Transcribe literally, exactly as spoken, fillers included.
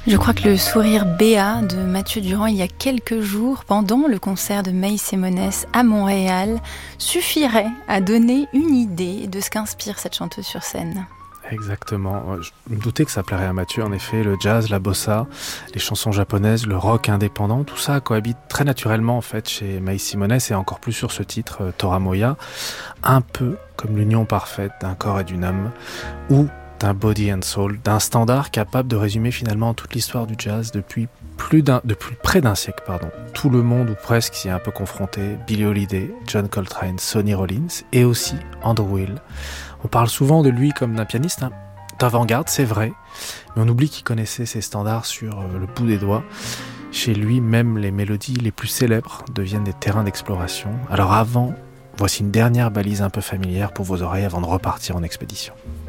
Je crois que le sourire béat de Mathieu Durand il y a quelques jours, pendant le concert de Maï Simones à Montréal, suffirait à donner une idée de ce qu'inspire cette chanteuse sur scène. Exactement. Je me doutais que ça plairait à Mathieu. En effet, le jazz, la bossa, les chansons japonaises, le rock indépendant, tout ça cohabite très naturellement en fait chez Maï Simones et encore plus sur ce titre, Tora Moya, un peu comme l'union parfaite d'un corps et d'une âme, ou d'un body and soul, d'un standard capable de résumer finalement toute l'histoire du jazz depuis plus d'un, depuis près d'un siècle, pardon. Tout le monde ou presque s'y est un peu confronté. Billie Holiday, John Coltrane, Sonny Rollins et aussi Andrew Hill. On parle souvent de lui comme d'un pianiste hein, d'avant-garde, c'est vrai, mais on oublie qu'il connaissait ses standards sur le bout des doigts. Chez lui, même les mélodies les plus célèbres deviennent des terrains d'exploration. Alors avant, voici une dernière balise un peu familière pour vos oreilles avant de repartir en expédition.